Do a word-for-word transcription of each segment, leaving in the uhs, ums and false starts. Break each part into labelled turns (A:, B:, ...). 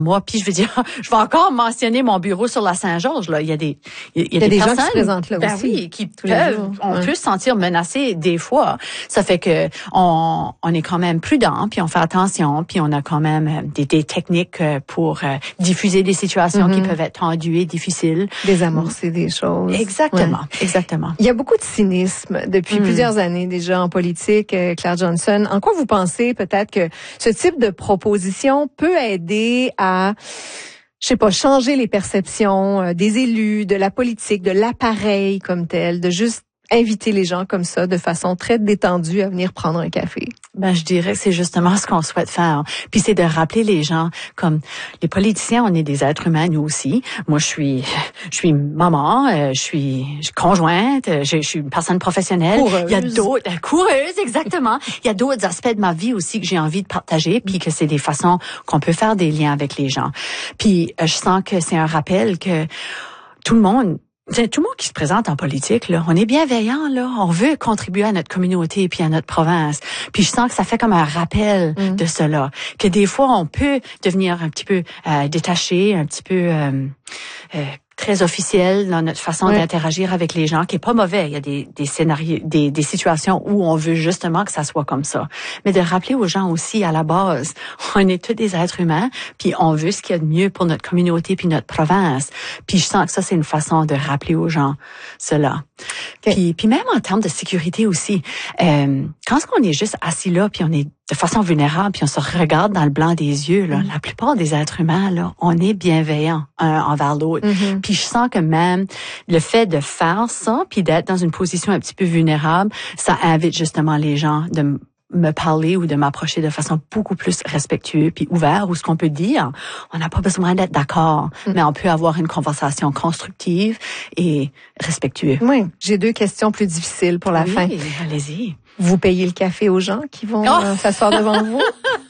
A: Moi, puis je veux dire, je vais encore mentionner mon bureau sur la Saint-Georges. Là, il y a des, il y a,
B: il y a
A: des,
B: des
A: personnes,
B: gens qui se présentent là
A: ben
B: aussi.
A: Oui, qui peuvent, on ouais. peut se sentir menacé des fois. Ça fait que on, on est quand même prudent, puis on fait attention, puis on a quand même des, des techniques pour euh, diffuser des situations mm-hmm. qui peuvent être tendues et difficiles,
B: désamorcer des choses.
A: Exactement,
B: ouais.
A: exactement.
B: Il y a beaucoup de cynisme depuis mm. plusieurs années déjà en politique, Claire Johnson. En quoi vous pensez peut-être que ce type de proposition peut aider à je sais pas, changer les perceptions euh, des élus, de la politique, de l'appareil comme tel, de juste inviter les gens comme ça de façon très détendue à venir prendre un café?
A: Ben, je dirais que c'est justement ce qu'on souhaite faire. Puis c'est de rappeler les gens comme les politiciens, on est des êtres humains nous aussi. Moi, je suis, je suis maman, euh, je suis, je suis conjointe, je, je suis une personne professionnelle.
B: Coureuse.
A: Il y a d'autres, euh, coureuse, exactement. Il y a d'autres aspects de ma vie aussi que j'ai envie de partager, puis que c'est des façons qu'on peut faire des liens avec les gens. Puis euh, je sens que c'est un rappel que tout le monde C'est tout le monde qui se présente en politique, là. On est bienveillant, là. On veut contribuer à notre communauté puis à notre province. Puis je sens que ça fait comme un rappel mmh. de cela. Que des fois, on peut devenir un petit peu euh, détaché, un petit peu euh, euh, très officiel dans notre façon oui. d'interagir avec les gens, qui est pas mauvais. Il y a des, des scénarios, des, des situations où on veut justement que ça soit comme ça. Mais de rappeler aux gens aussi, à la base, on est tous des êtres humains, puis on veut ce qu'il y a de mieux pour notre communauté puis notre province. Puis je sens que ça, c'est une façon de rappeler aux gens cela. Okay. Puis, puis même en termes de sécurité aussi, euh, quand on est juste assis là, puis on est de façon vulnérable, puis on se regarde dans le blanc des yeux, là, mm. la plupart des êtres humains, là, on est bienveillant un envers l'autre. Mm-hmm. Puis je sens que même le fait de faire ça, puis d'être dans une position un petit peu vulnérable, ça invite justement les gens de me parler ou de m'approcher de façon beaucoup plus respectueuse puis ouverte, ou ce qu'on peut dire, on n'a pas besoin d'être d'accord, mm. mais on peut avoir une conversation constructive et respectueuse.
B: Oui, j'ai deux questions plus difficiles pour la
A: oui,
B: fin.
A: Allez-y.
B: Vous payez le café aux gens qui vont oh! euh, s'asseoir devant vous?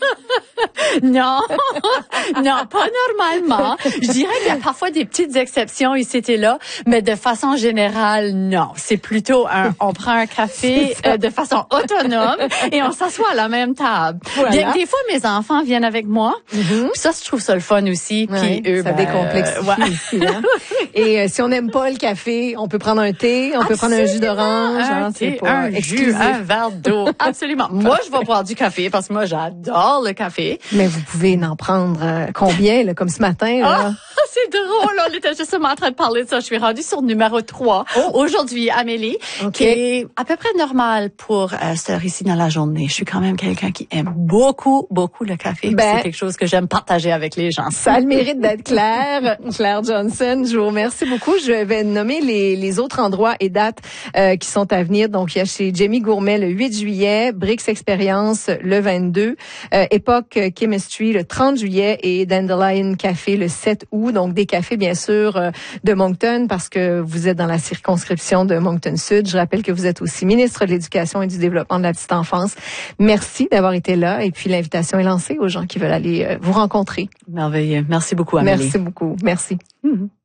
A: Non, non, pas normalement. Je dirais qu'il y a parfois des petites exceptions ici et là, mais de façon générale, non. C'est plutôt un, on prend un café euh, de façon autonome et on s'assoit à la même table. Voilà. Bien que des fois, mes enfants viennent avec moi. Mm-hmm. Ça, je trouve ça le fun aussi.
B: Oui, puis eux, ça ben, décomplexifie euh, ouais. aussi. Hein? Et euh, si on n'aime pas le café, on peut prendre un thé, on Absolument. peut prendre un jus d'orange.
A: Un
B: hein,
A: thé,
B: c'est pas
A: un jus, un verre d'eau. Absolument. Moi, je vais boire du café parce que moi, j'adore le café.
B: Mais vous pouvez en prendre euh, combien, là, comme ce matin? Là?
A: Oh, c'est drôle, on était justement en train de parler de ça. Je suis rendue sur numéro trois oh. aujourd'hui, Amélie, okay. qui est à peu près normal pour euh, cette ici dans la journée. Je suis quand même quelqu'un qui aime beaucoup, beaucoup le café. Ben, c'est quelque chose que j'aime partager avec les gens.
B: Ça a le mérite d'être clair. Claire Johnson, je vous remercie beaucoup. Je vais nommer les, les autres endroits et dates euh, qui sont à venir. Donc, il y a chez Jamie Gourmet le huit juillet, Brix Experience le vingt-deux, euh, Époque Chemistry le trente juillet et Dandelion Café le sept août. Donc, des cafés, bien sûr, euh, de Moncton parce que vous êtes dans la circonscription de Moncton Sud. Je rappelle que vous êtes aussi ministre de l'Éducation et du Développement de la petite enfance. Merci d'avoir été là. Et puis, l'invitation est lancée aux gens qui veulent aller euh, vous rencontrer.
A: Merveilleux. Merci beaucoup, Amélie.
B: Merci beaucoup. Merci. Mm-hmm.